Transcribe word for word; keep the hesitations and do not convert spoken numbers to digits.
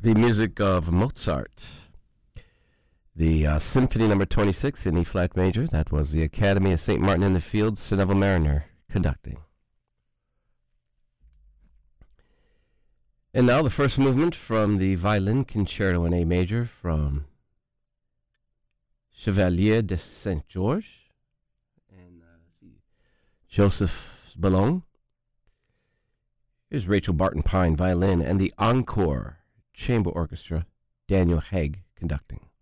the music of Mozart. The uh, Symphony Number twenty-six in E-flat major. That was the Academy of Saint Martin in the Fields, Sir Neville Mariner conducting. And now the first movement from the Violin Concerto in A major from Chevalier de Saint-Georges and uh, Joseph Boulogne. Here's Rachel Barton Pine, violin, and the Encore Chamber Orchestra, Daniel Haig conducting.